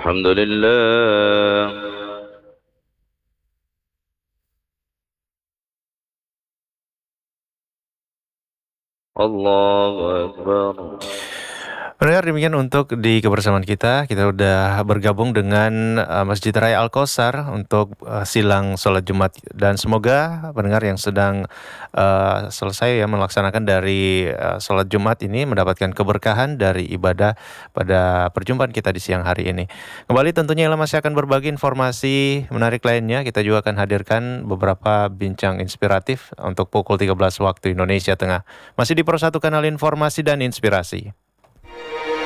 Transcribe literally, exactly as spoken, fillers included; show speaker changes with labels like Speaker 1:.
Speaker 1: الحمد لله. Allahu Akbar.
Speaker 2: Pendengar, demikian untuk di kebersamaan kita. Kita udah bergabung dengan uh, Masjid Raya Al-Kausar untuk uh, silang sholat Jumat, dan semoga pendengar yang sedang uh, selesai ya melaksanakan dari uh, sholat Jumat ini mendapatkan keberkahan dari ibadah pada perjumpaan kita di siang hari ini. Kembali tentunya Ella masih akan berbagi informasi menarik lainnya. Kita juga akan hadirkan beberapa bincang inspiratif untuk pukul tiga belas waktu Indonesia Tengah. Masih di Pro satu Kanal Informasi dan Inspirasi.